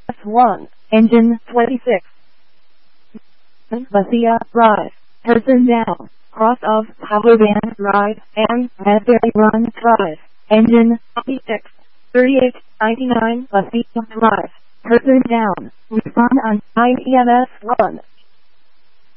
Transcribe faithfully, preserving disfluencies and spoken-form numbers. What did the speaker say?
one, engine twenty-six. Bathia Drive, Person down, cross of Powerban Drive and Raspberry Run Drive, engine twenty-six, thirty-eight ninety-nine Bathia Drive, Person down, respond on I E M S one.